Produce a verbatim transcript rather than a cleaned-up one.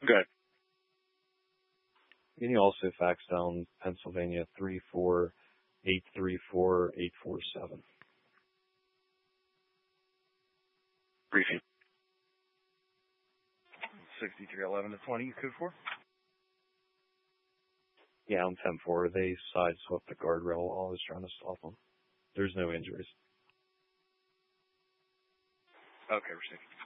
Good. Can you also fax down Pennsylvania three four eight three four eight four seven? Briefing. sixty-three eleven to twenty, code four? Yeah, I'm ten four. They side swept the guardrail while I was trying to stop them. There's no injuries. Okay, received.